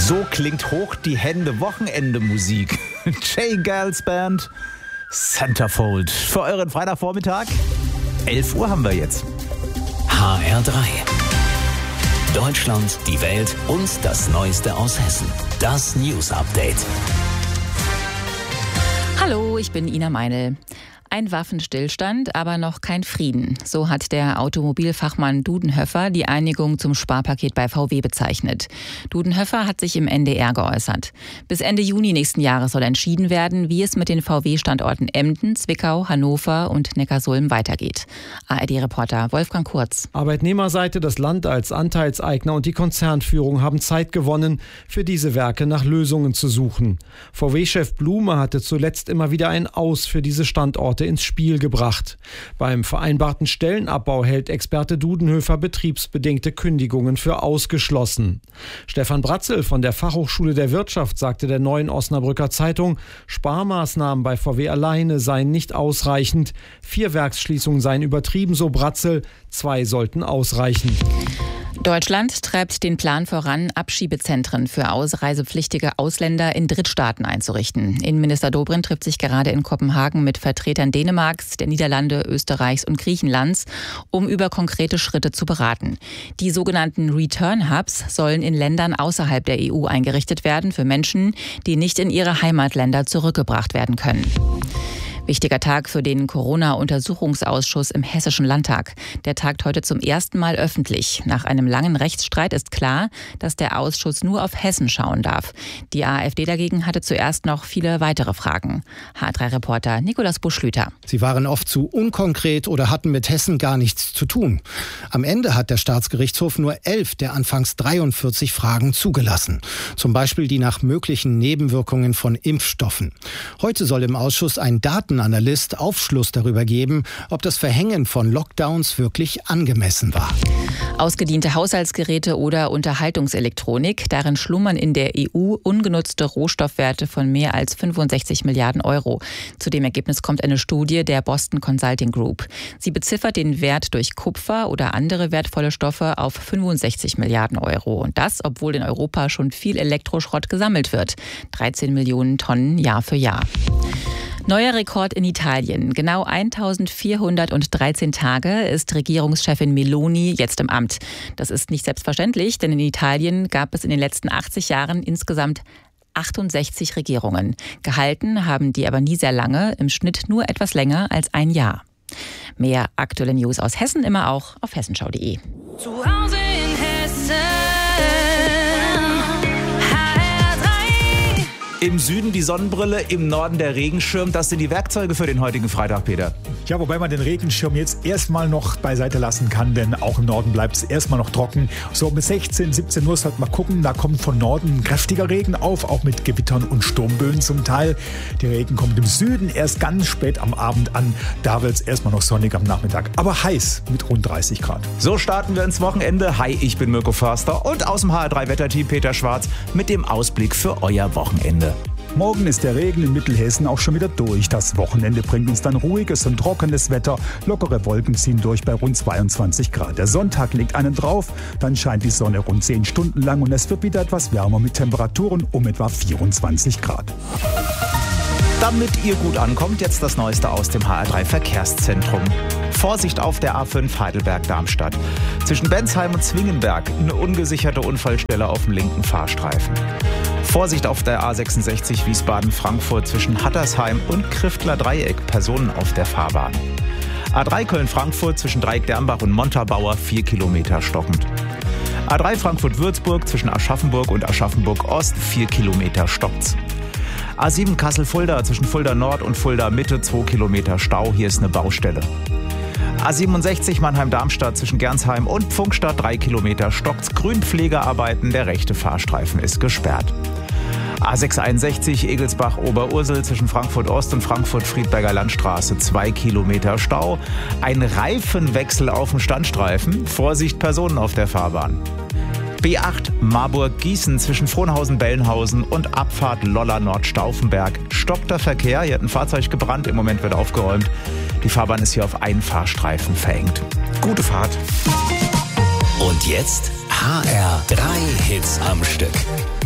So klingt hoch die Hände Wochenende-Musik. J. Gals Band, Centerfold. Für euren Freitagvormittag, 11 Uhr haben wir jetzt. HR3. Deutschland, die Welt und das Neueste aus Hessen. Das News Update. Hallo, ich bin Ina Meinl. Ein Waffenstillstand, aber noch kein Frieden. So hat der Automobilfachmann Dudenhöfer die Einigung zum Sparpaket bei VW bezeichnet. Dudenhöfer hat sich im NDR geäußert. Bis Ende Juni nächsten Jahres soll entschieden werden, wie es mit den VW-Standorten Emden, Zwickau, Hannover und Neckarsulm weitergeht. ARD-Reporter Wolfgang Kurz. Arbeitnehmerseite, das Land als Anteilseigner und die Konzernführung haben Zeit gewonnen, für diese Werke nach Lösungen zu suchen. VW-Chef Blume hatte zuletzt immer wieder ein Aus für diese Standorte ins Spiel gebracht. Beim vereinbarten Stellenabbau hält Experte Dudenhöfer betriebsbedingte Kündigungen für ausgeschlossen. Stefan Bratzel von der Fachhochschule der Wirtschaft sagte der Neuen Osnabrücker Zeitung, Sparmaßnahmen bei VW alleine seien nicht ausreichend. 4 Werksschließungen seien übertrieben, so Bratzel, 2 sollten ausreichen. Deutschland treibt den Plan voran, Abschiebezentren für ausreisepflichtige Ausländer in Drittstaaten einzurichten. Innenminister Dobrindt trifft sich gerade in Kopenhagen mit Vertretern Dänemarks, der Niederlande, Österreichs und Griechenlands, um über konkrete Schritte zu beraten. Die sogenannten Return Hubs sollen in Ländern außerhalb der EU eingerichtet werden für Menschen, die nicht in ihre Heimatländer zurückgebracht werden können. Wichtiger Tag für den Corona-Untersuchungsausschuss im Hessischen Landtag. Der tagt heute zum ersten Mal öffentlich. Nach einem langen Rechtsstreit ist klar, dass der Ausschuss nur auf Hessen schauen darf. Die AfD dagegen hatte zuerst noch viele weitere Fragen. HR3-Reporter Nikolaus Buschlüter. Sie waren oft zu unkonkret oder hatten mit Hessen gar nichts zu tun. Am Ende hat der Staatsgerichtshof nur 11 der anfangs 43 Fragen zugelassen. Zum Beispiel die nach möglichen Nebenwirkungen von Impfstoffen. Heute soll im Ausschuss ein Datenanalyst Aufschluss darüber geben, ob das Verhängen von Lockdowns wirklich angemessen war. Ausgediente Haushaltsgeräte oder Unterhaltungselektronik, darin schlummern in der EU ungenutzte Rohstoffwerte von mehr als 65 Milliarden Euro. Zu dem Ergebnis kommt eine Studie der Boston Consulting Group. Sie beziffert den Wert durch Kupfer oder andere wertvolle Stoffe auf 65 Milliarden Euro. Und das, obwohl in Europa schon viel Elektroschrott gesammelt wird. 13 Millionen Tonnen Jahr für Jahr. Neuer Rekord in Italien. Genau 1413 Tage ist Regierungschefin Meloni jetzt im Amt. Das ist nicht selbstverständlich, denn in Italien gab es in den letzten 80 Jahren insgesamt 68 Regierungen. Gehalten haben die aber nie sehr lange, im Schnitt nur etwas länger als ein Jahr. Mehr aktuelle News aus Hessen immer auch auf hessenschau.de. Zu Hause in Hessen. Im Süden die Sonnenbrille, im Norden der Regenschirm. Das sind die Werkzeuge für den heutigen Freitag, Peter. Ja, wobei man den Regenschirm jetzt erstmal noch beiseite lassen kann, denn auch im Norden bleibt es erstmal noch trocken. So bis 16, 17 Uhr sollte man gucken, da kommt von Norden kräftiger Regen auf, auch mit Gewittern und Sturmböen zum Teil. Der Regen kommt im Süden erst ganz spät am Abend an. Da wird es erstmal noch sonnig am Nachmittag, aber heiß mit rund 30 Grad. So starten wir ins Wochenende. Hi, ich bin Mirko Förster und aus dem HR3-Wetterteam Peter Schwarz mit dem Ausblick für euer Wochenende. Morgen ist der Regen in Mittelhessen auch schon wieder durch. Das Wochenende bringt uns dann ruhiges und trockenes Wetter. Lockere Wolken ziehen durch bei rund 22 Grad. Der Sonntag legt einen drauf, dann scheint die Sonne rund 10 Stunden lang und es wird wieder etwas wärmer mit Temperaturen um etwa 24 Grad. Damit ihr gut ankommt, jetzt das Neueste aus dem HR3 Verkehrszentrum. Vorsicht auf der A5 Heidelberg-Darmstadt. Zwischen Bensheim und Zwingenberg eine ungesicherte Unfallstelle auf dem linken Fahrstreifen. Vorsicht auf der A66 Wiesbaden-Frankfurt zwischen Hattersheim und Kriftler Dreieck, Personen auf der Fahrbahn. A3 Köln-Frankfurt zwischen Dreieck-Dermbach und Montabaur 4 Kilometer stockend. A3 Frankfurt-Würzburg zwischen Aschaffenburg und Aschaffenburg-Ost 4 Kilometer stockt's. A7 Kassel-Fulda zwischen Fulda Nord und Fulda Mitte 2 Kilometer Stau, hier ist eine Baustelle. A67 Mannheim-Darmstadt zwischen Gernsheim und Pfungstadt 3 Kilometer stockt's, Grünpflegearbeiten, der rechte Fahrstreifen ist gesperrt. A661 Egelsbach-Oberursel zwischen Frankfurt-Ost und Frankfurt-Friedberger Landstraße 2 Kilometer Stau, ein Reifenwechsel auf dem Standstreifen, Vorsicht Personen auf der Fahrbahn. B8 Marburg-Gießen zwischen Frohnhausen-Bellenhausen und Abfahrt Lolla-Nordstauffenberg. Stockter Verkehr, hier hat ein Fahrzeug gebrannt, im Moment wird aufgeräumt. Die Fahrbahn ist hier auf einen Fahrstreifen verengt. Gute Fahrt. Und jetzt HR3 Hits am Stück.